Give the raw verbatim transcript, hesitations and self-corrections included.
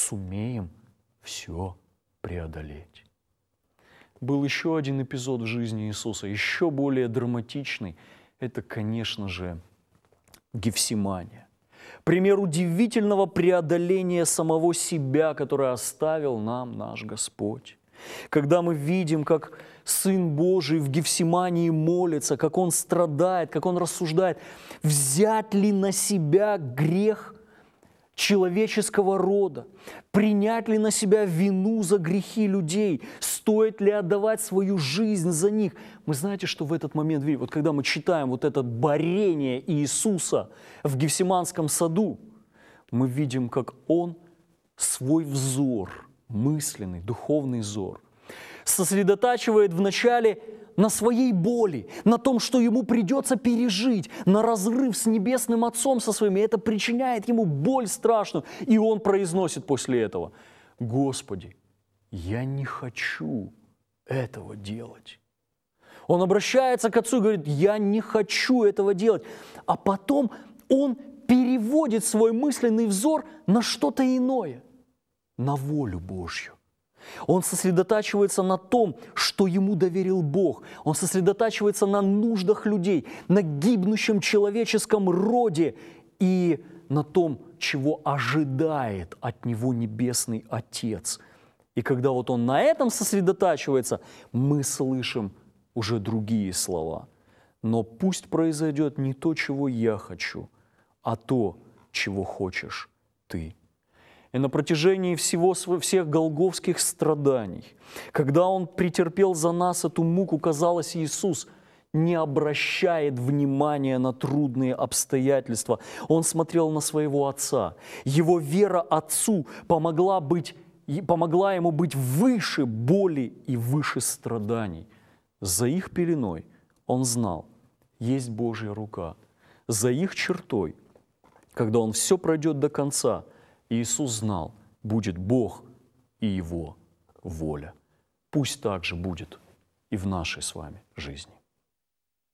сумеем все преодолеть. Был еще один эпизод в жизни Иисуса, еще более драматичный. Это, конечно же, Гефсимания. Пример удивительного преодоления самого себя, которое оставил нам наш Господь. Когда мы видим, как Сын Божий в Гефсимании молится, как Он страдает, как Он рассуждает, взять ли на себя грех человеческого рода, принять ли на себя вину за грехи людей, стоит ли отдавать свою жизнь за них. Мы знаете, что в этот момент, вот когда мы читаем вот это борение Иисуса в Гефсиманском саду, мы видим, как Он свой взор, мысленный, духовный взор, сосредотачивает вначале на своей боли, на том, что ему придется пережить, на разрыв с Небесным Отцом со своими. Это причиняет ему боль страшную. И он произносит после этого: «Господи, я не хочу этого делать». Он обращается к Отцу и говорит: «Я не хочу этого делать». А потом он переводит свой мысленный взор на что-то иное, на волю Божью. Он сосредотачивается на том, что ему доверил Бог. Он сосредотачивается на нуждах людей, на гибнущем человеческом роде и на том, чего ожидает от него Небесный Отец. И когда вот он на этом сосредотачивается, мы слышим уже другие слова. «Но пусть произойдет не то, чего я хочу, а то, чего хочешь ты». И на протяжении всего, всех голгофских страданий, когда Он претерпел за нас эту муку, казалось, Иисус не обращает внимания на трудные обстоятельства. Он смотрел на своего Отца. Его вера Отцу помогла, быть, помогла Ему быть выше боли и выше страданий. За их пеленой Он знал, есть Божья рука. За их чертой, когда Он все пройдет до конца, Иисус знал, будет Бог и Его воля. Пусть так же будет и в нашей с вами жизни.